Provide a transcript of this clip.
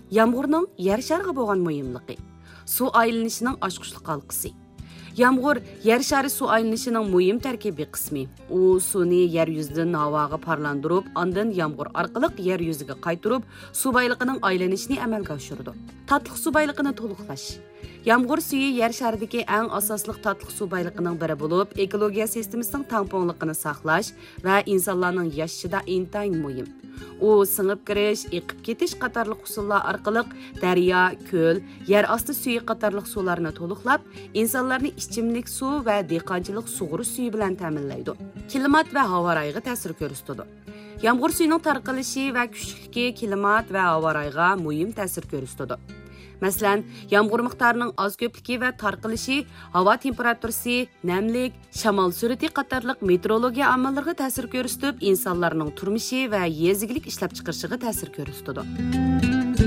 Yağmurning yer shariga bo'lgan muhimligi. Suv aylanishining oshqushlik halqasi. Yağmur yer shari suv aylanishining muhim tarkibiy qismi. U suvni yer yuzidan havoga parlandırıp, ondan yağmur orqali yer yuziga qaytirib, suv bayliqining aylanishini amalga oshiradi. Tatliq suv bayliqini to'liqlash. Yağmur suyu yer sharidagi eng asosli tatliq suv bayliqining biri bo'lib, ekologiya sistemasining tangpongliqini saqlash va insonlarning yashashida intayin muhim. U singib kirish, eqib ketish qatorliq usullar orqali daryo, ko'l, yer osti suyi qatorliq suvlarni to'liqlab, insonlarni ichimlik suv va dehqonchilik sug'urish suvi bilan ta'minlaydi. Klimat va havo rayiga ta'sir ko'rsatadi. Yağmur suyuning tarqalishi va kuchligi klimat va havo rayiga muhim ta'sir ko'rsatadi. Masalan, yağmur miqdorining oz ko'pligi va tarqalishi havo temperaturasi, namlik, shamol surati qatorliq meteorologiya omillariga ta'sir ko'rsatib, insonlarning turmushi va yezigilik ishlab chiqarishiga ta'sir ko'rsatadi.